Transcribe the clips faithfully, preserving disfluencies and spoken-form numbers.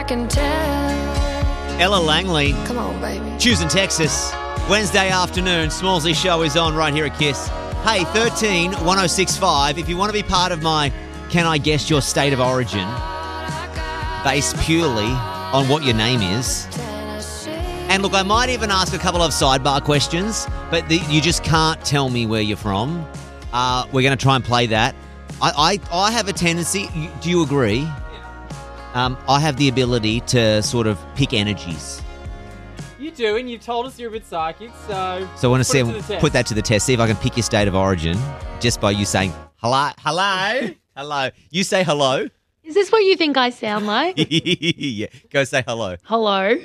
can tell. Ella Langley. Come on, baby. Choosing Texas. Wednesday afternoon, Smallsy Show is on right here at Kiss. Hey, thirteen one oh six five, if you want to be part of my Can I Guess Your State of Origin, based purely on what your name is. And look, I might even ask a couple of sidebar questions, but the, you just can't tell me where you're from. Uh, we're going to try and play that. I, I, I have a tendency, do you agree? Yeah. Um, I have the ability to sort of pick energies. You do, and you've told us you're a bit psychic, so... So I want to see, put, put that to the test, see if I can pick your state of origin just by you saying, hello, hello, hello. You say hello. Is this what you think I sound like? Yeah, go say hello. Hello.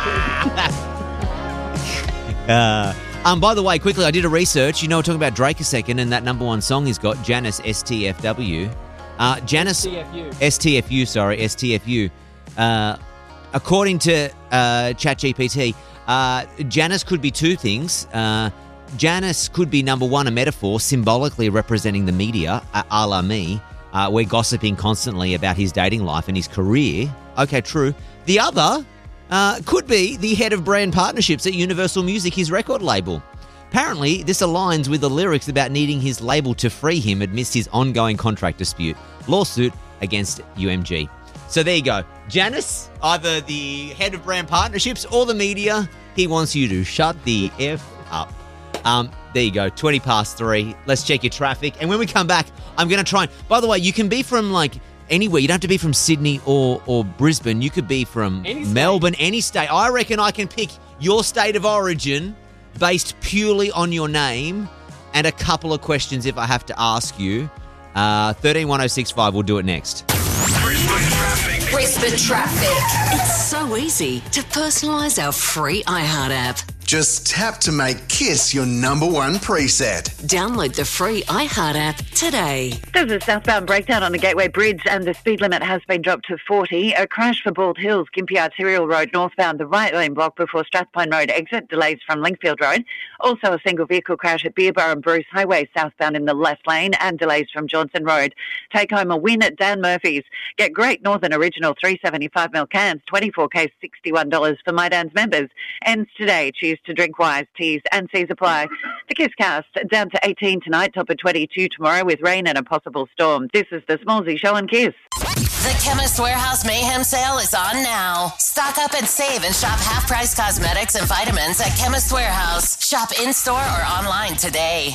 uh, um, by the way, quickly, I did a research. You know, we're talking about Drake a second, and that number one song he's got, Janice S T F W. Uh, Janice... S T F U. S T F U, sorry, S T F U. Uh, according to uh, ChatGPT, uh, Janice could be two things. Uh, Janice could be, number one, a metaphor symbolically representing the media, a, a la me. Uh, we're gossiping constantly about his dating life and his career. Okay, true. The other uh, could be the head of brand partnerships at Universal Music, his record label. Apparently, this aligns with the lyrics about needing his label to free him amidst his ongoing contract dispute, lawsuit against U M G. So there you go. Janice, either the head of brand partnerships or the media, he wants you to shut the F up. Um, there you go, twenty past three. Let's check your traffic. And when we come back, I'm going to try and... By the way, you can be from, like, anywhere. You don't have to be from Sydney or, or Brisbane. You could be from any Melbourne, any state. I reckon I can pick your state of origin based purely on your name and a couple of questions if I have to ask you. Uh, thirteen one oh six five, we'll do it next. Brisbane traffic. Brisbane traffic. It's so easy to personalise our free iHeart app. Just tap to make Kiss your number one preset. Download the free iHeart app today. There's a southbound breakdown on the Gateway Bridge and the speed limit has been dropped to forty. A crash for Bald Hills, Gympie Arterial Road northbound, the right lane block before Strathpine Road exit, delays from Linkfield Road. Also a single vehicle crash at Beerborough and Bruce Highway southbound in the left lane and delays from Johnson Road. Take home a win at Dan Murphy's. Get Great Northern Original three seventy-five mil cans, twenty-four case, sixty-one dollars for My Dan's members. Ends today. Choose to drink wise. T's and C's apply. The Kisscast down to eighteen tonight, top of twenty-two tomorrow with rain and a possible storm. This is the Smallsy Show and Kiss. The Chemist Warehouse Mayhem Sale is on now. Stock up and save and shop half-price cosmetics and vitamins at Chemist Warehouse. Shop in-store or online today.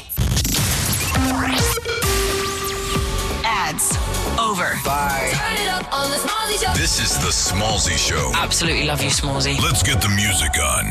Ads. Over. Bye. Turn it up on the Smallsy Show. This is the Smallsy Show. Absolutely love you, Smallsy. Let's get the music on.